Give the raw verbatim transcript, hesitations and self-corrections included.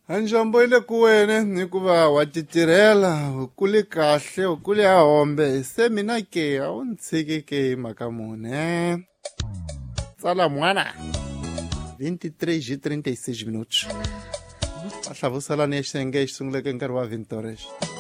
Anjambo ile kuwene hikuva wa titirhela u kule kahle u kule a hombe se mina ke a wu ntshiki ke mhaka mune tsala mwana vinte e três e trinta e seis minutos va hlavuselani ya xiyenge xi sunguleke nkarhi wa vinte horas.